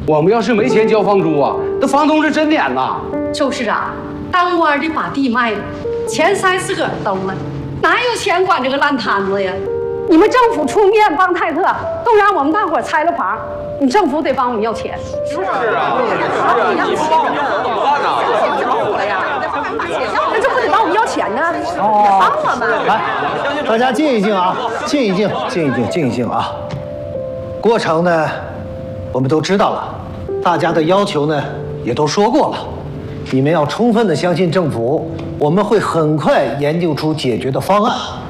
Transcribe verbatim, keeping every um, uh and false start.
我们要是没钱交房租啊，那房东是真撵呐。 就是啊，当官的把地卖了，钱塞自个儿兜了，哪有钱管这个烂摊子呀？你们政府出面帮泰特，都让我们大伙儿拆了房，你政府得帮我们要钱。 是啊，是啊，你不帮我们要怎么办呢？ 政府了呀，那这不得帮我们要钱呢？ 哦， 帮我们。 来，大家静一静啊，静一静，静一静，静一静啊。过程呢，我们都知道了，大家的要求呢也都说过了，你们要充分的相信政府，我们会很快研究出解决的方案。